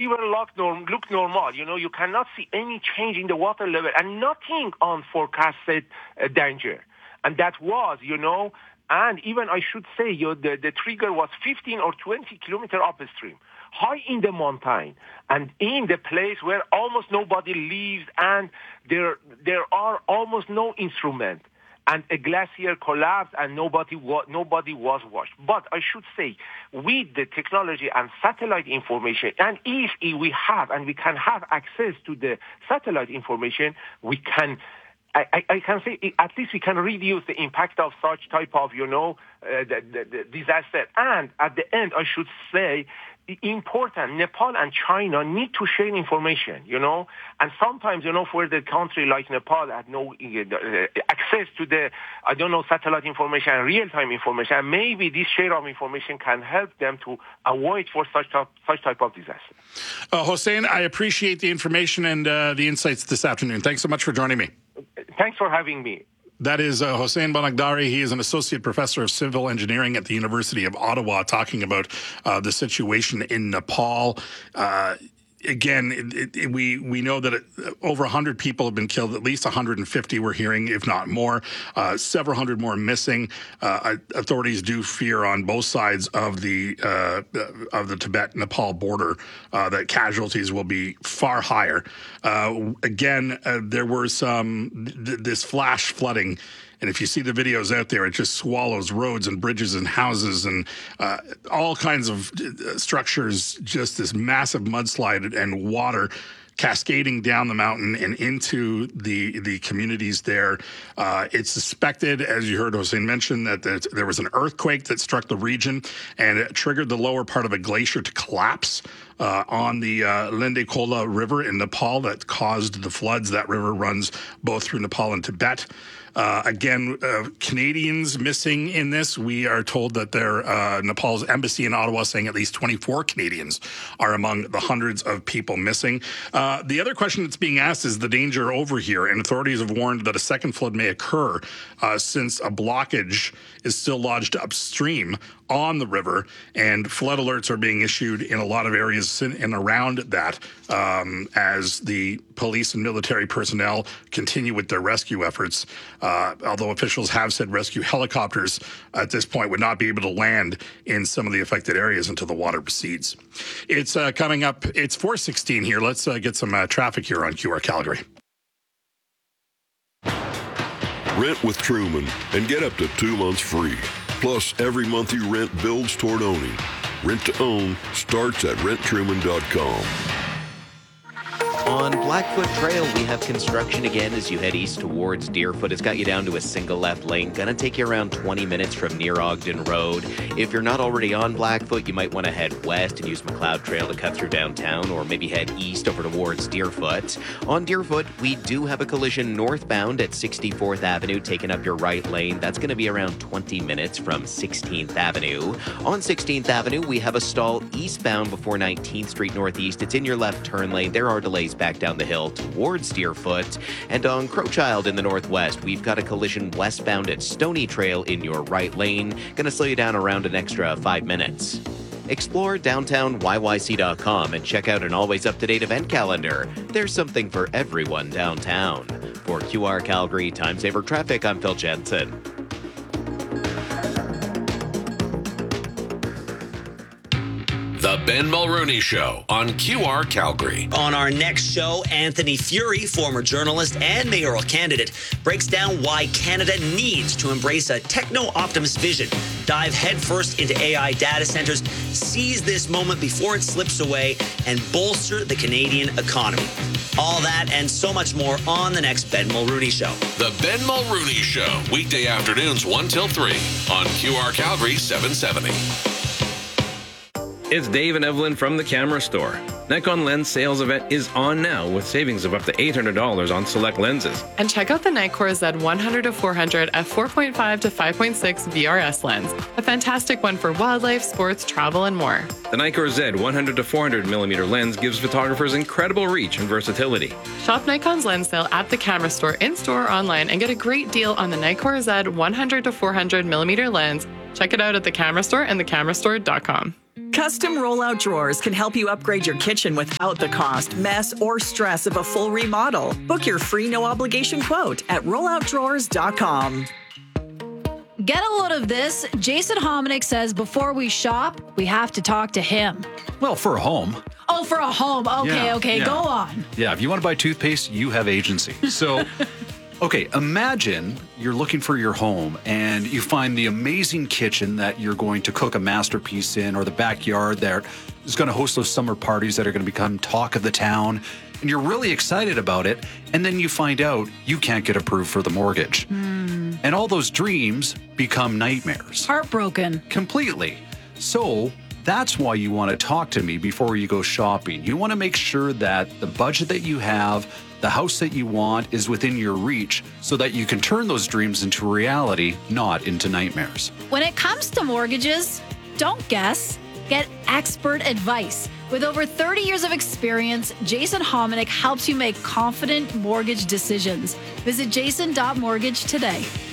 river look normal. You cannot see any change in the water level and nothing on forecasted danger. And that was, and even I should say, the trigger was 15 or 20 kilometers upstream, high in the mountain, and in the place where almost nobody lives, and there are almost no instrument. And a glacier collapsed, and nobody was washed. But I should say, with the technology and satellite information, and if we have and we can have access to the satellite information, we can. I can say at least we can reduce the impact of such type of, the disaster. And at the end, I should say, important, Nepal and China need to share information, and sometimes, for the country like Nepal had no access to the, satellite information and real-time information, and maybe this share of information can help them to avoid for such type of disaster. Hossein, I appreciate the information and the insights this afternoon. Thanks so much for joining me. Thanks for having me. That is Hossein Bonagdari. He is an associate professor of civil engineering at the University of Ottawa, talking about the situation in Nepal. Again, we know that over 100 people have been killed. At least 150 we're hearing, if not more. Several hundred more missing. Authorities do fear on both sides of the Tibet-Nepal border that casualties will be far higher. Again, there were this flash flooding. And if you see the videos out there, it just swallows roads and bridges and houses and all kinds of structures, just this massive mudslide and water cascading down the mountain and into the communities there. It's suspected, as you heard Hossein mention, that there was an earthquake that struck the region and it triggered the lower part of a glacier to collapse on the Lende Kola River in Nepal that caused the floods. That river runs both through Nepal and Tibet. Canadians missing in this. We are told that Nepal's embassy in Ottawa saying at least 24 Canadians are among the hundreds of people missing. The other question that's being asked is the danger over here, and authorities have warned that a second flood may occur since a blockage is still lodged upstream on the river, and flood alerts are being issued in a lot of areas in and around that as the police and military personnel continue with their rescue efforts. Although officials have said rescue helicopters at this point would not be able to land in some of the affected areas until the water recedes. It's coming up. It's 4:16 here. Let's get some traffic here on QR Calgary. Rent with Truman and get up to 2 months free. Plus, every month you rent builds toward owning. Rent to own starts at renttruman.com. On Blackfoot Trail, we have construction again as you head east towards Deerfoot. It's got you down to a single left lane. Gonna take you around 20 minutes from near Ogden Road. If you're not already on Blackfoot, you might want to head west and use McLeod Trail to cut through downtown, or maybe head east over towards Deerfoot. On Deerfoot, we do have a collision northbound at 64th Avenue, taking up your right lane. That's going to be around 20 minutes from 16th Avenue. On 16th Avenue, we have a stall eastbound before 19th Street Northeast. It's in your left turn lane. There are delays back down the hill towards Deerfoot. And on Crowchild in the northwest, we've got a collision westbound at Stony Trail in your right lane. Gonna slow you down around an extra 5 minutes. Explore downtown yyc.com and check out an always up-to-date event calendar. There's something for everyone downtown. For QR Calgary Time Saver Traffic, I'm Phil Jensen. The Ben Mulrooney Show on QR Calgary. On our next show, Anthony Furey, former journalist and mayoral candidate, breaks down why Canada needs to embrace a techno-optimist vision, dive headfirst into AI data centers, seize this moment before it slips away, and bolster the Canadian economy. All that and so much more on the next Ben Mulrooney Show. The Ben Mulrooney Show, weekday afternoons 1 till 3 on QR Calgary 770. It's Dave and Evelyn from the Camera Store. Nikon Lens sales event is on now with savings of up to $800 on select lenses. And check out the Nikkor Z100-400 f4.5 to 5.6 VRS lens. A fantastic one for wildlife, sports, travel, and more. The Nikkor Z100-400mm lens gives photographers incredible reach and versatility. Shop Nikon's lens sale at the Camera Store, in-store or online, and get a great deal on the Nikkor Z100-400mm lens. Check it out at the Camera Store and thecamerastore.com. Custom rollout drawers can help you upgrade your kitchen without the cost, mess, or stress of a full remodel. Book your free no-obligation quote at rolloutdrawers.com. Get a load of this. Jason Hominick says before we shop, we have to talk to him. Well, for a home. Oh, for a home. Okay, go on. Yeah, if you want to buy toothpaste, you have agency. So, okay, imagine you're looking for your home and you find the amazing kitchen that you're going to cook a masterpiece in, or the backyard that is going to host those summer parties that are going to become talk of the town. And you're really excited about it. And then you find out you can't get approved for the mortgage. And all those dreams become nightmares. Heartbroken. Completely. So that's why you want to talk to me before you go shopping. You want to make sure that the budget that you have, the house that you want, is within your reach so that you can turn those dreams into reality, not into nightmares. When it comes to mortgages, don't guess. Get expert advice. With over 30 years of experience, Jason Hominick helps you make confident mortgage decisions. Visit jason.mortgage today.